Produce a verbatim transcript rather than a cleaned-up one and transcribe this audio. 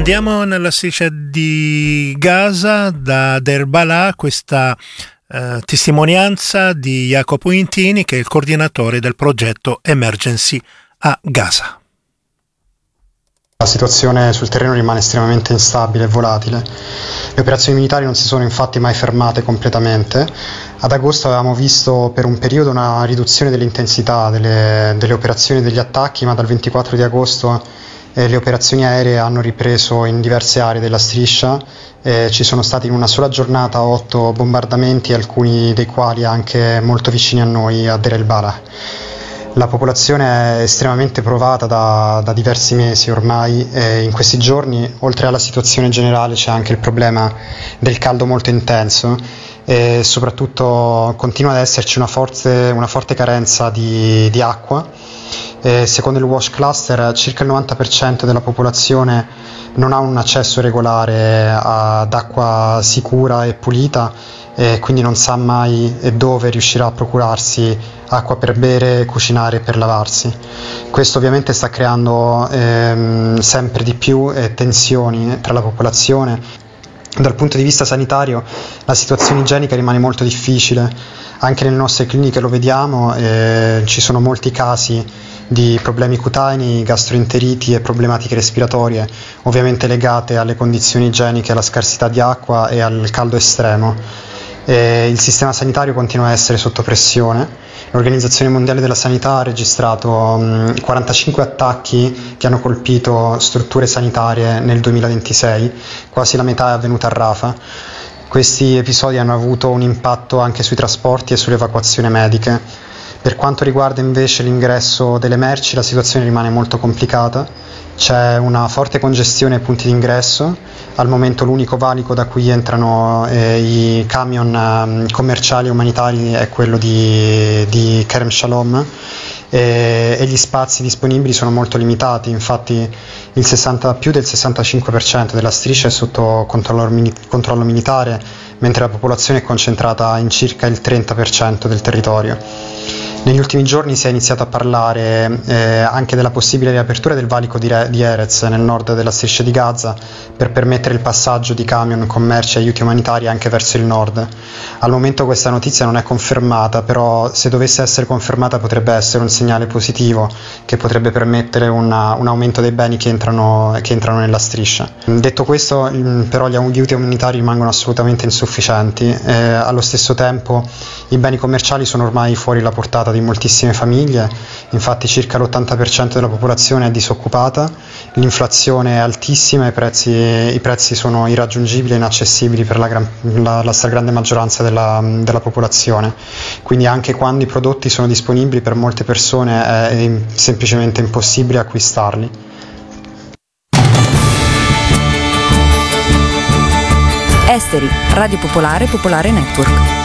Andiamo nella striscia di Gaza, da Deir Balah, questa eh, testimonianza di Jacopo Intini, che è il coordinatore del progetto Emergency a Gaza. La situazione sul terreno rimane estremamente instabile e volatile. Le operazioni militari non si sono infatti mai fermate completamente. Ad agosto avevamo visto per un periodo una riduzione dell'intensità delle, delle operazioni e degli attacchi, ma dal ventiquattro di agosto eh, le operazioni aeree hanno ripreso in diverse aree della striscia. Eh, ci sono stati in una sola giornata otto bombardamenti, alcuni dei quali anche molto vicini a noi, a Deir el-Balah. La popolazione è estremamente provata da, da diversi mesi ormai e in questi giorni, oltre alla situazione generale, c'è anche il problema del caldo molto intenso e soprattutto continua ad esserci una forte, una forte carenza di, di acqua. E secondo il WASH Cluster circa il novanta per cento della popolazione non ha un accesso regolare ad acqua sicura e pulita, e quindi non sa mai e dove riuscirà a procurarsi acqua per bere, cucinare e per lavarsi. Questo ovviamente sta creando ehm, sempre di più eh, tensioni tra la popolazione. Dal punto di vista sanitario la situazione igienica rimane molto difficile, anche nelle nostre cliniche lo vediamo, eh, ci sono molti casi di problemi cutanei, gastroenteriti e problematiche respiratorie, ovviamente legate alle condizioni igieniche, alla scarsità di acqua e al caldo estremo. E il sistema sanitario continua a essere sotto pressione. L'Organizzazione Mondiale della Sanità ha registrato um, quarantacinque attacchi che hanno colpito strutture sanitarie nel duemilaventisei, quasi la metà è avvenuta a Rafah. Questi episodi hanno avuto un impatto anche sui trasporti e sulle evacuazioni mediche. Per quanto riguarda invece l'ingresso delle merci, la situazione rimane molto complicata. C'è una forte congestione ai punti d'ingresso. Al momento l'unico valico da cui entrano eh, i camion eh, commerciali e umanitari è quello di, di Kerem Shalom e, e gli spazi disponibili sono molto limitati. Infatti il sessanta, più del sessantacinque per cento della striscia è sotto controllo, controllo militare, mentre la popolazione è concentrata in circa il trenta per cento del territorio. Negli ultimi giorni si è iniziato a parlare eh, anche della possibile riapertura del valico di, Re- di Erez nel nord della striscia di Gaza per permettere il passaggio di camion con merci e aiuti umanitari anche verso il nord. Al momento questa notizia non è confermata, però se dovesse essere confermata potrebbe essere un segnale positivo che potrebbe permettere una, un aumento dei beni che entrano, che entrano nella striscia. Detto questo, però gli aiuti umanitari rimangono assolutamente insufficienti e allo stesso tempo i beni commerciali sono ormai fuori la portata di moltissime famiglie. Infatti circa l'ottanta per cento della popolazione è disoccupata, l'inflazione è altissima e i prezzi, i prezzi sono irraggiungibili e inaccessibili per la, gran, la, la stragrande maggioranza della, della popolazione. Quindi anche quando i prodotti sono disponibili, per molte persone è, è semplicemente impossibile acquistarli. Esteri, Radio Popolare, Popolare Network.